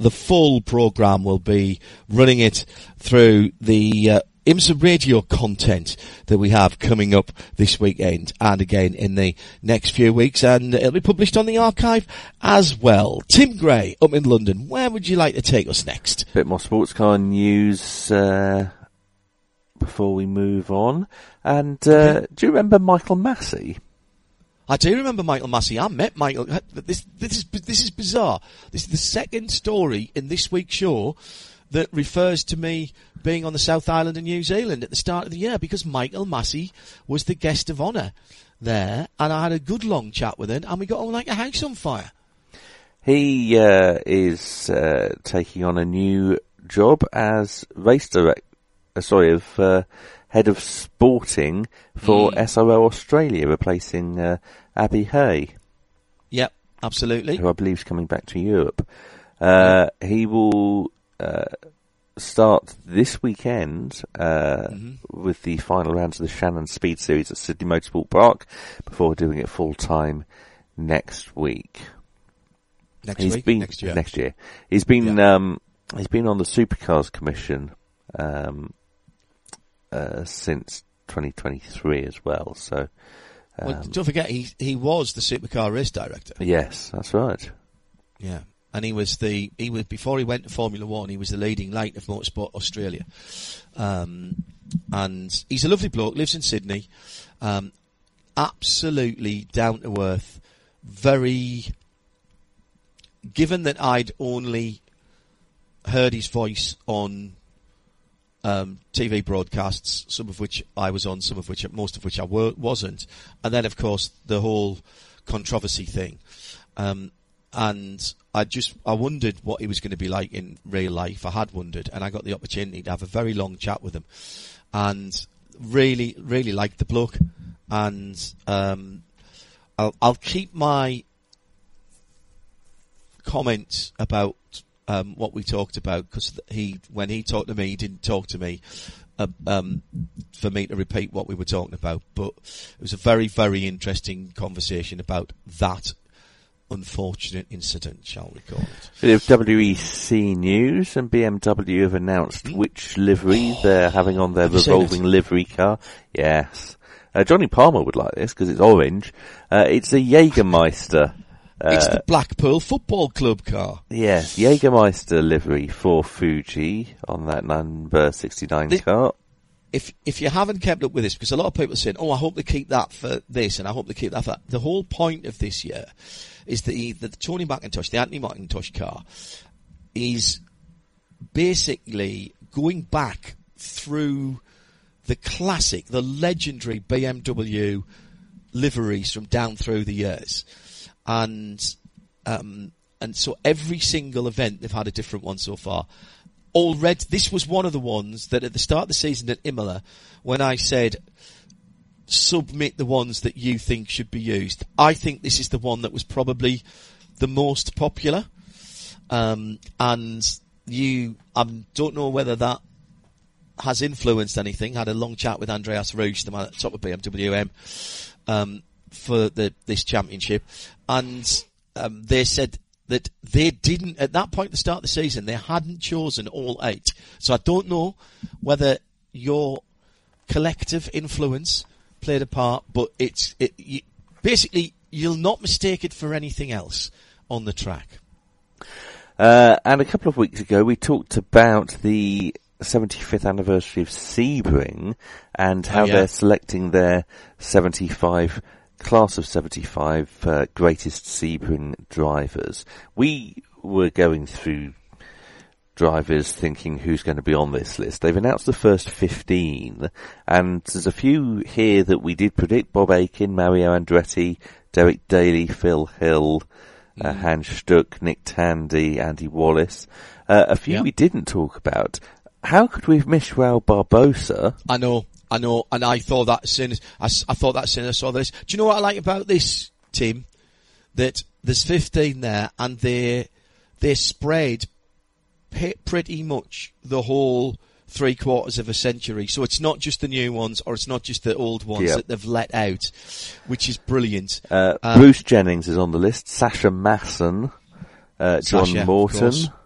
the full programme will be running it through the IMSA radio content that we have coming up this weekend and again in the next few weeks, and it'll be published on the archive as well. Tim Gray up in London, where would you like to take us next? A bit more sports car news before we move on. And do you remember Michael Massey? I do remember Michael Massey. I met Michael. This is bizarre. This is the second story in this week's show that refers to me being on the South Island of New Zealand at the start of the year, because Michael Massey was the guest of honour there, and I had a good long chat with him, and we got on like a house on fire. He is taking on a new job as head of sporting for SRL Australia, replacing Abby Hay. Yep, absolutely. Who I believe is coming back to Europe. He will start this weekend with the final rounds of the Shannon Speed Series at Sydney Motorsport Park before doing it full time next week. Next year. He's been on the Supercars Commission since 2023 as well. So, don't forget he was the Supercar race director. Yes, that's right. Yeah. And he was before he went to Formula One, he was the leading light of Motorsport Australia. And he's a lovely bloke, lives in Sydney, absolutely down to earth, very, given that I'd only heard his voice on, TV broadcasts, some of which I was on, most of which I wasn't. And then of course the whole controversy thing. And I wondered what he was going to be like in real life. I had wondered, and I got the opportunity to have a very long chat with him, and really, really liked the bloke. And I'll keep my comments about what we talked about, because when he talked to me, he didn't talk to me for me to repeat what we were talking about. But it was a very, very interesting conversation about that unfortunate incident, shall we call it. Bit of WEC news, and BMW have announced which livery they're having on their revolving livery car. Yes. Johnny Palmer would like this because it's orange. It's a Jägermeister. It's the Blackpool Football Club car. Yes, Jägermeister livery for Fuji on that number 69 car. If you haven't kept up with this, because a lot of people are saying, I hope they keep that for this, and I hope they keep that for that. The whole point of this year is that the Tony McIntosh, the Anthony McIntosh car, is basically going back through the classic, the legendary BMW liveries from down through the years. And so every single event, they've had a different one so far. Already, this was one of the ones that at the start of the season at Imola, when I said, submit the ones that you think should be used, I think this is the one that was probably the most popular. And I don't know whether that has influenced anything. I had a long chat with Andreas Rouge, the man at the top of BMW M, for this championship, and they said that they didn't, at that point at the start of the season, they hadn't chosen all 8. So I don't know whether your collective influence played a part, but basically you'll not mistake it for anything else on the track. And a couple of weeks ago we talked about the 75th anniversary of Sebring and how they're selecting their 75 class of 75 greatest Sebring drivers. We were going through drivers thinking who's going to be on this list. They've announced the first 15, and there's a few here that we did predict: Bob Aikin, Mario Andretti, Derek Daly, Phil Hill, Hans Stuck, Nick Tandy, Andy Wallace. A few we didn't talk about. How could we have missed Raul Barbosa? I know, and I thought that as soon as I saw this. Do you know what I like about this, Tim? That there's 15 there, and they're spread pretty much the whole 3/4 of a century. So it's not just the new ones, or it's not just the old ones that they've let out, which is brilliant. Bruce Jennings is on the list, Sasha Masson, John Morton,